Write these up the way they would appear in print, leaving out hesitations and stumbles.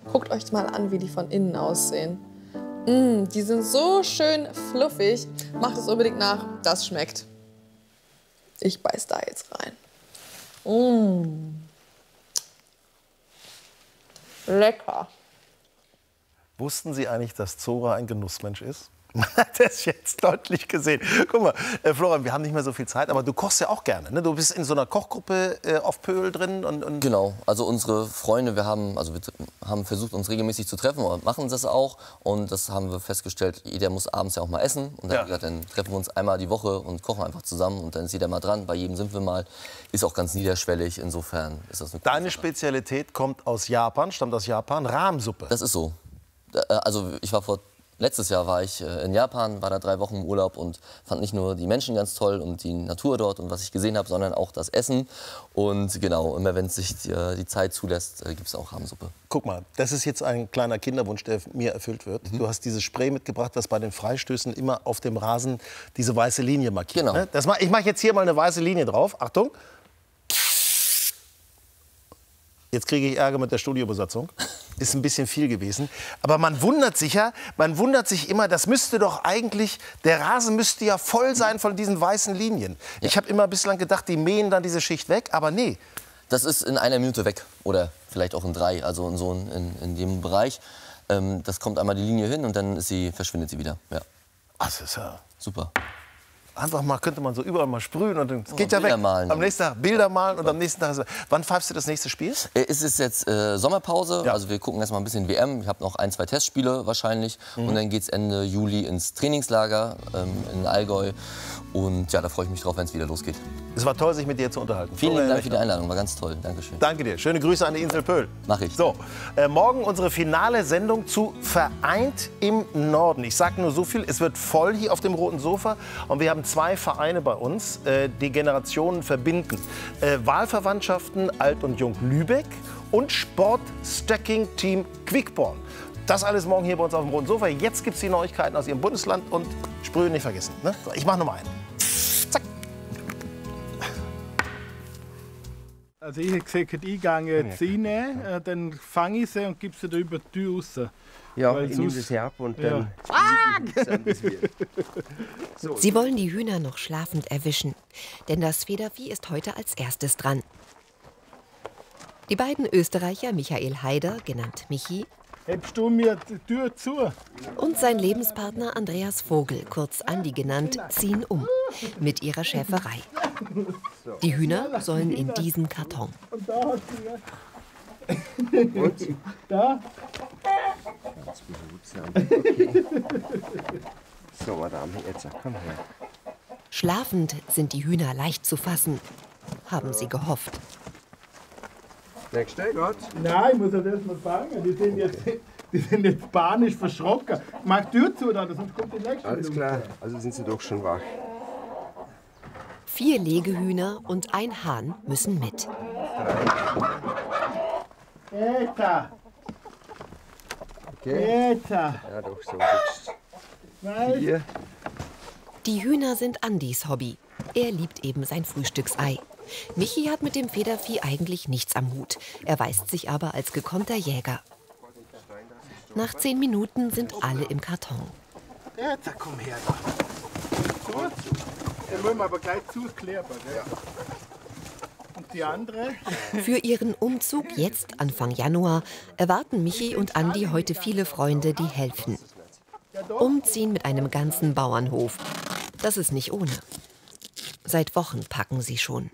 Guckt euch mal an, wie die von innen aussehen. Die sind so schön fluffig. Macht es unbedingt nach, das schmeckt. Ich beiß da jetzt rein. Lecker. Wussten Sie eigentlich, dass Zora ein Genussmensch ist? Man hat das jetzt deutlich gesehen. Guck mal, Florian, wir haben nicht mehr so viel Zeit, aber du kochst ja auch gerne, ne? Du bist in so einer Kochgruppe auf Pöhl drin. Und Genau, also unsere Freunde, wir haben versucht, uns regelmäßig zu treffen und machen das auch. Und das haben wir festgestellt, jeder muss abends ja auch mal essen. Und dann, haben wir gesagt, dann treffen wir uns einmal die Woche und kochen einfach zusammen. Und dann ist jeder mal dran, bei jedem sind wir mal. Ist auch ganz niederschwellig, insofern ist das eine coole Deine Sache. Spezialität kommt aus Japan, stammt aus Japan, Rahmsuppe. Das ist so. Also letztes Jahr war ich in Japan, war da 3 Wochen im Urlaub und fand nicht nur die Menschen ganz toll und die Natur dort und was ich gesehen habe, sondern auch das Essen. Und genau, immer wenn es sich die Zeit zulässt, gibt es auch Rahmsuppe. Guck mal, das ist jetzt ein kleiner Kinderwunsch, der mir erfüllt wird. Du hast dieses Spray mitgebracht, das bei den Freistößen immer auf dem Rasen diese weiße Linie markiert. Genau. Ne? Ich mache jetzt hier mal eine weiße Linie drauf. Achtung. Jetzt kriege ich Ärger mit der Studiobesatzung. Ist ein bisschen viel gewesen. Aber man wundert sich immer, das müsste doch eigentlich, der Rasen müsste ja voll sein von diesen weißen Linien. Ja. Ich habe immer bislang gedacht, die mähen dann diese Schicht weg, aber nee. Das ist in 1 Minute weg oder vielleicht auch in 3, also in dem Bereich. Das kommt einmal die Linie hin und dann verschwindet sie wieder. Ja. Das ist ja super. Einfach mal, könnte man so überall mal sprühen und dann geht ja weg. Malen. Am nächsten Tag Bilder malen und am nächsten Tag... Wann pfeifst du das nächste Spiel? Es ist jetzt Sommerpause, Ja. also wir gucken erst mal ein bisschen WM. Ich habe noch 1, 2 Testspiele wahrscheinlich. Und dann geht es Ende Juli ins Trainingslager in Allgäu. Und ja, da freue ich mich drauf, wenn es wieder losgeht. Es war toll, sich mit dir zu unterhalten. Vielen lieben Dank für die Einladung, war ganz toll. Dankeschön. Danke dir. Schöne Grüße an die Insel Pöhl. Mach ich. So, morgen unsere finale Sendung zu Vereint im Norden. Ich sage nur so viel, es wird voll hier auf dem roten Sofa. Und wir haben 2 Vereine bei uns, die Generationen verbinden. Wahlverwandtschaften Alt und Jung Lübeck und Sport-Stacking-Team Quickborn. Das alles morgen hier bei uns auf dem roten Sofa. Jetzt gibt es die Neuigkeiten aus Ihrem Bundesland und Sprühen nicht vergessen. Ne? So, ich mache noch mal einen. Zack. Also ich habe gesagt, ich gehe jetzt rein, dann fange ich sie und gebe sie da über die Tür raus. Ja, Weil ich nehme sonst- das her ab und dann... Sie wollen die Hühner noch schlafend erwischen, denn das Federvieh ist heute als erstes dran. Die beiden Österreicher, Michael Haider, genannt Michi, Hebst du mir die Tür zu? und sein Lebenspartner Andreas Vogel, kurz Andi genannt, ziehen um mit ihrer Schäferei. Die Hühner sollen in diesen Karton. Und da hast du ja. Und? Da? Ganz behutsam. Okay. So, Madame, jetzt komm her. Schlafend sind die Hühner leicht zu fassen, haben sie gehofft. Nächste, Gott. Nein, ich muss ja das mal fangen. Die sind jetzt panisch verschrocken. Mach die Tür zu, dann, sonst kommt die nächste. Alles klar, also sind Sie doch schon wach. 4 Legehühner und ein Hahn müssen mit. Eta, Okay? Eta. Ja, doch, so hübsch. Nein. 4. Die Hühner sind Andis Hobby. Er liebt eben sein Frühstücksei. Michi hat mit dem Federvieh eigentlich nichts am Hut. Er weist sich aber als gekonnter Jäger. Nach 10 Minuten sind alle im Karton. Eta, komm her. Zu? Den wollen wir aber gleich zuklären. Ja. Und die andere? Für ihren Umzug jetzt, Anfang Januar, erwarten Michi und Andi heute viele Freunde, die helfen. Umziehen mit einem ganzen Bauernhof. Das ist nicht ohne. Seit Wochen packen sie schon.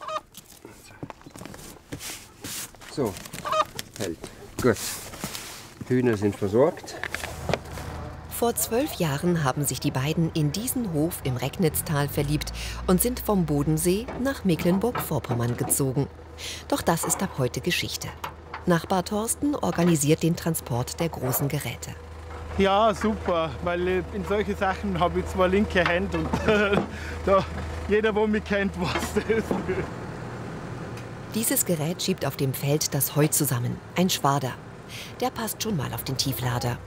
So, hält. Gut. Hühner sind versorgt. Vor 12 Jahren haben sich die beiden in diesen Hof im Recknitztal verliebt und sind vom Bodensee nach Mecklenburg-Vorpommern gezogen. Doch das ist ab heute Geschichte. Nachbar Thorsten organisiert den Transport der großen Geräte. Ja, super, weil in solche Sachen habe ich 2 linke Hände und da, jeder, der mich kennt, weiß das. Dieses Gerät schiebt auf dem Feld das Heu zusammen. Ein Schwader. Der passt schon mal auf den Tieflader.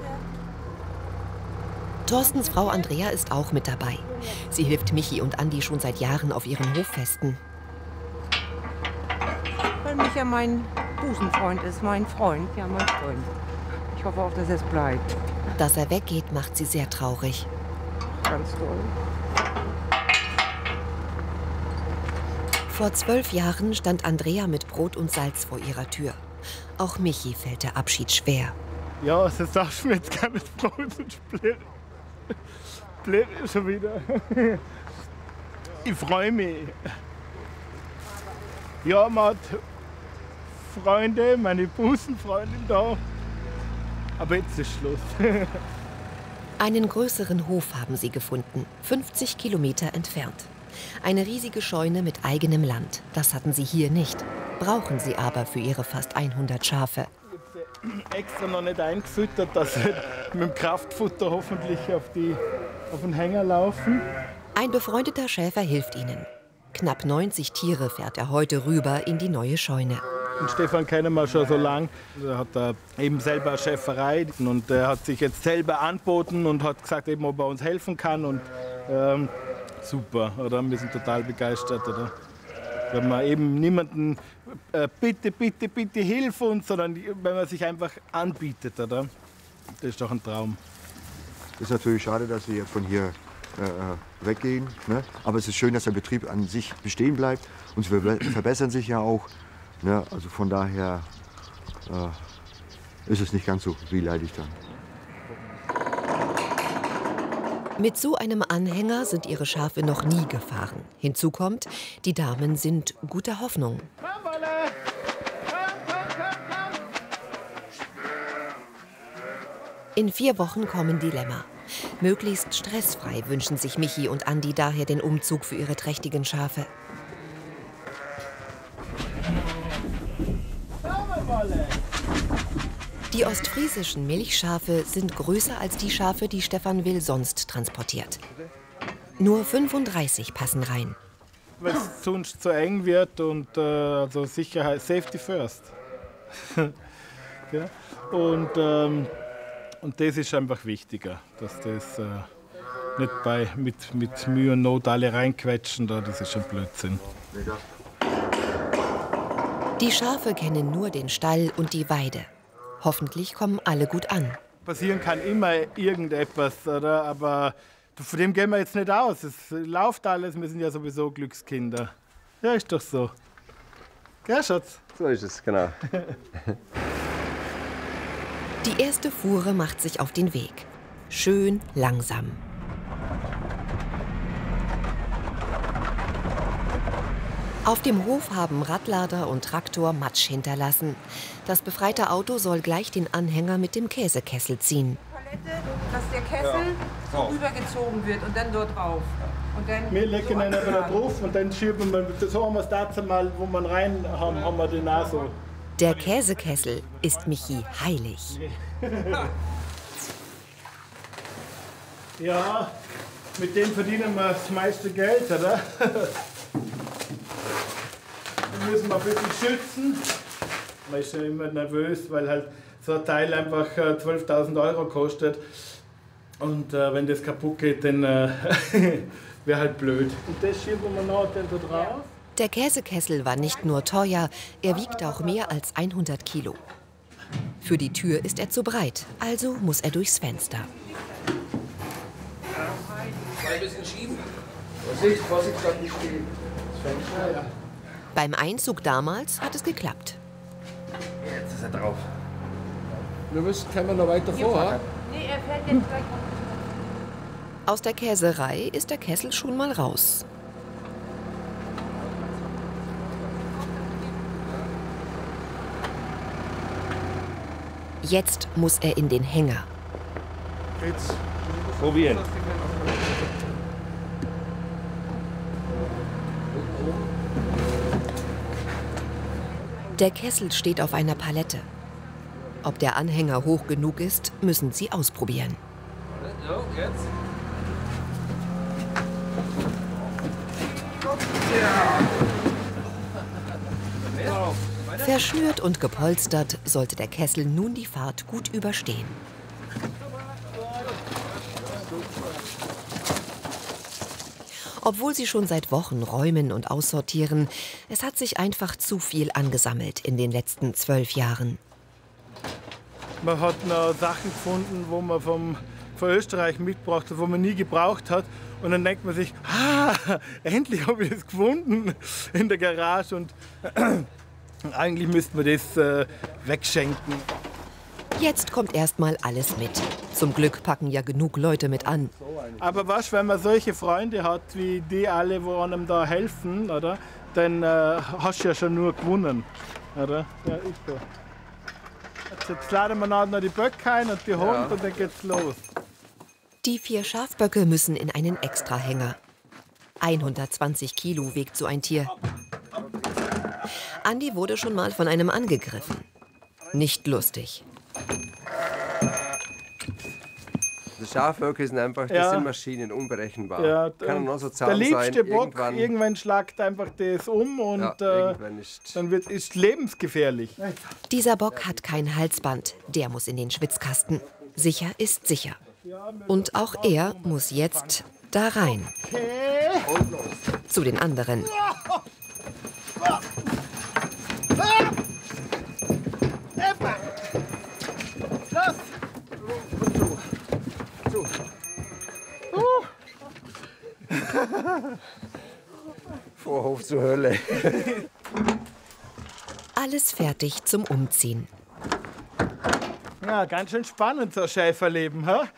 Thorstens Frau Andrea ist auch mit dabei. Sie hilft Michi und Andi schon seit Jahren auf ihren Hoffesten. Weil mich ja mein Busenfreund ist, mein Freund, ja, mein Freund. Ich hoffe auch, dass es bleibt. Dass er weggeht, macht sie sehr traurig. Ganz toll. Vor 12 Jahren stand Andrea mit Brot und Salz vor ihrer Tür. Auch Michi fällt der Abschied schwer. Ja, das darfst du mir jetzt gar nicht Brot und Split. Split schon wieder. Ich freue mich. Ja, man hat Freunde, meine Busenfreundin da. Aber jetzt ist Schluss. Einen größeren Hof haben sie gefunden, 50 Kilometer entfernt. Eine riesige Scheune mit eigenem Land. Das hatten sie hier nicht. Brauchen sie aber für ihre fast 100 Schafe. Extra noch nicht eingefüttert, dass sie mit dem Kraftfutter hoffentlich auf den Hänger laufen. Ein befreundeter Schäfer hilft ihnen. Knapp 90 Tiere fährt er heute rüber in die neue Scheune. Und Stefan kennen wir schon so lange. Er hat eben selber eine Schäferei und er hat sich jetzt selber angeboten und hat gesagt, eben, ob er uns helfen kann. Und super, oder? Wir sind total begeistert. Oder? Wenn man eben niemanden bitte, bitte, bitte hilf uns, sondern wenn man sich einfach anbietet. Oder? Das ist doch ein Traum. Es ist natürlich schade, dass wir von hier weggehen. Ne? Aber es ist schön, dass der Betrieb an sich bestehen bleibt. Und sie verbessern sich ja auch. Ne? Also von daher ist es nicht ganz so wehleidig dann. Mit so einem Anhänger sind ihre Schafe noch nie gefahren. Hinzu kommt, die Damen sind guter Hoffnung. In 4 Wochen kommen die Lämmer. Möglichst stressfrei wünschen sich Michi und Andi daher den Umzug für ihre trächtigen Schafe. Die ostfriesischen Milchschafe sind größer als die Schafe, die Stefan Will sonst transportiert. Nur 35 passen rein. Weil es sonst zu eng wird und also Sicherheit, Safety first. Ja? Und das ist einfach wichtiger, dass das nicht mit Mühe und Not alle reinquetschen, das ist schon Blödsinn. Die Schafe kennen nur den Stall und die Weide. Hoffentlich kommen alle gut an. Passieren kann immer irgendetwas, oder? Aber von dem gehen wir jetzt nicht aus. Es läuft alles, wir sind ja sowieso Glückskinder. Ja, ist doch so. Gell, Schatz? So ist es, genau. Die erste Fuhre macht sich auf den Weg. Schön langsam. Auf dem Hof haben Radlader und Traktor Matsch hinterlassen. Das befreite Auto soll gleich den Anhänger mit dem Käsekessel ziehen. Palette, dass der Kessel so rübergezogen wird und dann dort drauf. Und dann wir legen ihn aber da drauf und dann schieben wir, so haben wir es dazu mal, wo man rein haben wir den auch so. Der Käsekessel ist Michi heilig. Ja, mit dem verdienen wir das meiste Geld, oder? Den müssen wir ein bisschen schützen. Man ist ja immer nervös, weil halt so ein Teil einfach 12.000 Euro kostet. Und wenn das kaputt geht, dann wäre halt blöd. Und das schieben wir noch dann da drauf. Der Käsekessel war nicht nur teuer, er wiegt auch mehr als 100 Kilo. Für die Tür ist er zu breit, also muss er durchs Fenster. Ein bisschen schieben. Vorsicht, darf nicht stehen. Das Fenster, ja. Beim Einzug damals hat es geklappt. Jetzt ist er drauf. Können wir noch weiter vor? Nee, er fällt jetzt gleich auf. Aus der Käserei ist der Kessel schon mal raus. Jetzt muss er in den Hänger. Jetzt Probieren. Der Kessel steht auf einer Palette. Ob der Anhänger hoch genug ist, müssen sie ausprobieren. So, jetzt. Verschnürt und gepolstert sollte der Kessel nun die Fahrt gut überstehen. Obwohl sie schon seit Wochen räumen und aussortieren, es hat sich einfach zu viel angesammelt in den letzten 12 Jahren. Man hat noch Sachen gefunden, wo man von Österreich mitgebracht hat, wo man nie gebraucht hat. Und dann denkt man sich, endlich habe ich das gefunden in der Garage. Und eigentlich müsste man das wegschenken. Jetzt kommt erstmal alles mit. Zum Glück packen ja genug Leute mit an. Aber was, wenn man solche Freunde hat, wie die alle, wo einem da helfen, oder, dann hast du ja schon nur gewonnen. Oder? Ja, ist so. Jetzt laden wir noch die Böcke ein und die Hunde und dann geht's los. Die 4 Schafböcke müssen in einen Extrahänger. 120 Kilo wiegt so ein Tier. Andi wurde schon mal von einem angegriffen. Nicht lustig. Die Schafböcke sind einfach, das sind Maschinen, unberechenbar. Ja, kann noch so zahm der liebste sein, Bock, irgendwann schlagt einfach das um und irgendwann dann ist lebensgefährlich. Dieser Bock hat kein Halsband, der muss in den Schwitzkasten. Sicher ist sicher. Und auch er muss jetzt da rein. Zu den anderen. Vorhof zur Hölle. Alles fertig zum Umziehen. Ja, ganz schön spannend, so ein Schäferleben, hä?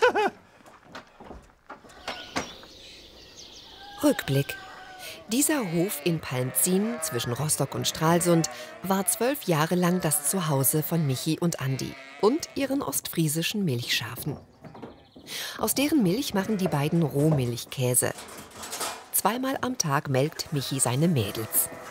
Rückblick. Dieser Hof in Palmzin zwischen Rostock und Stralsund war 12 Jahre lang das Zuhause von Michi und Andi und ihren ostfriesischen Milchschafen. Aus deren Milch machen die beiden Rohmilchkäse. 2-mal am Tag melkt Michi seine Mädels.